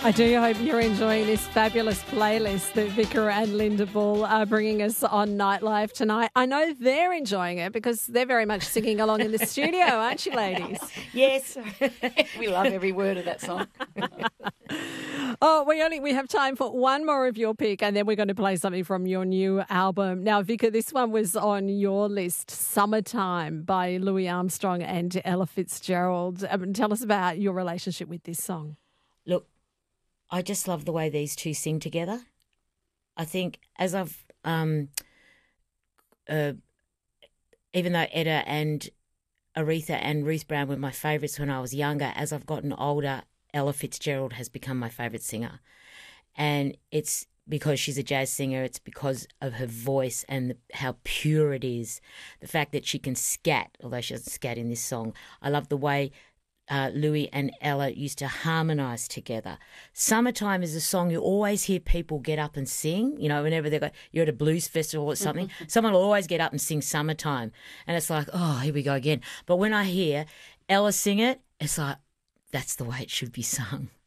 I do hope you're enjoying this fabulous playlist that Vicar and Linda Bull are bringing us on Nightlife tonight. I know they're enjoying it because they're very much singing along in the studio, aren't you, ladies? Yes, we love every word of that song. Oh, we have time for one more of your pick, and then we're going to play something from your new album. Now, Vicar, this one was on your list, Summertime by Louis Armstrong and Ella Fitzgerald. Tell us about your relationship with this song. Look, I just love the way these two sing together. I think as I've, even though Etta and Aretha and Ruth Brown were my favourites when I was younger, as I've gotten older, Ella Fitzgerald has become my favourite singer. And it's because she's a jazz singer, it's because of her voice and how pure it is. The fact that she can scat, although she doesn't scat in this song. I love the way Louis and Ella used to harmonise together. Summertime is a song you always hear people get up and sing. You know, whenever you're at a blues festival or something, someone will always get up and sing Summertime. And it's like, oh, here we go again. But when I hear Ella sing it, it's like, that's the way it should be sung.